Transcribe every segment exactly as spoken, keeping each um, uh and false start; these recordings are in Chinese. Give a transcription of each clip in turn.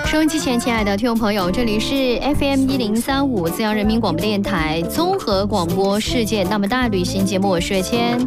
收音机前，亲爱的听众朋友，这里是 F M 一零三五自由人民广播电台综合广播世界那么大旅行节目，我是月谦。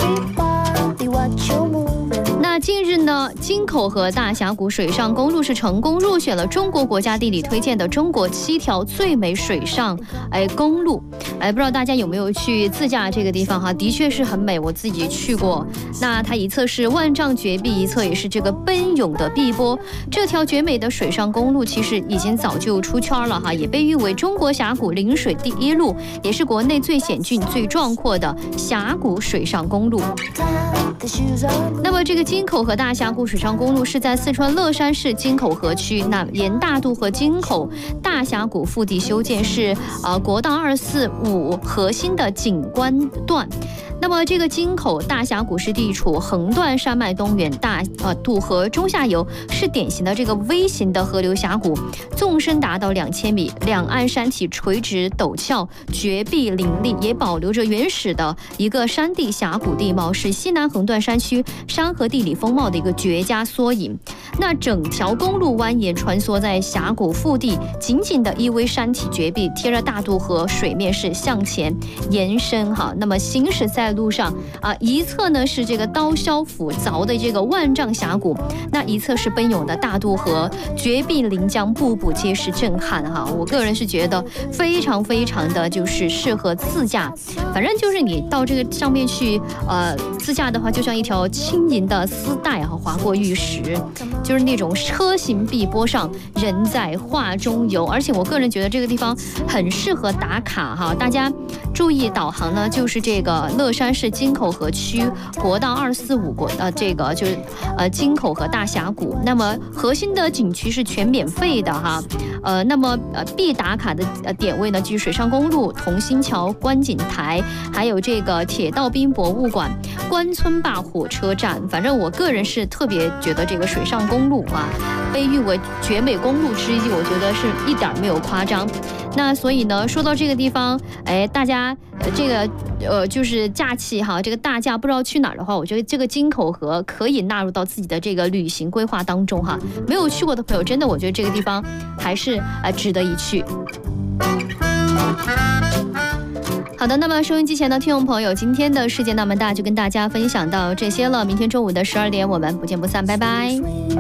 那近日呢，京口和大峡谷水上公路是成功入选了中国国家地理推荐的中国七条最美水上哎公路。哎，不知道大家有没有去自驾这个地方哈？的确是很美，我自己去过。那它一侧是万丈绝壁，一侧也是这个奔涌的碧波。这条绝美的水上公路其实已经早就出圈了哈，也被誉为中国峡谷临水第一路，也是国内最险峻、最壮阔的峡谷水上公路。那么这个京口和大峡谷水上公路是在四川乐山市京口河区，那沿大渡河京口大峡谷腹地修建，是呃国道二四五核心的景观段。那么这个京口大峡谷是地处横断山脉东缘，大呃渡河中下游，是典型的这个微型的河流峡谷，纵深达到两千米，两岸山体垂直陡峭，绝壁林立，也保留着原始的一个山地峡谷地貌，是西南横断山区山河地理风貌的一个绝佳缩影。那整条公路蜿蜒穿梭在峡谷腹地，紧紧的依偎山体绝壁，贴着大渡河水面是向前延伸哈。那么行驶在路上啊，一侧呢是这个刀削斧凿的这个万丈峡谷，那一侧是奔涌的大渡河，绝壁临江，步步皆是震撼哈。我个人是觉得非常非常的就是适合自驾，反正就是你到这个上面去呃自驾的话，就像一条轻盈的丝带哈，划过玉石，就是那种车行碧波上，人在画中游。而且我个人觉得这个地方很适合打卡哈，大家注意导航呢，就是这个乐山市京口河区国道二四五国呃这个就是呃京口和大峡谷。那么核心的景区是全免费的哈，呃那么呃必打卡的呃点位呢，就是水上公路、同心桥、观景台，还有这个铁道兵博物馆、关村坝火车站。反正我个人是特别觉得这个水上公路啊，被誉为绝美公路之一，我觉得是一点没有夸张。那所以呢，说到这个地方，哎，大家呃这个呃就是假期哈，这个大假不知道去哪儿的话，我觉得这个京口河可以纳入到自己的这个旅行规划当中哈。没有去过的朋友，真的我觉得这个地方还是呃值得一去。好的，那么收音机前的听众朋友，今天的世界那么大就跟大家分享到这些了。明天中午的十二点，我们不见不散，拜拜。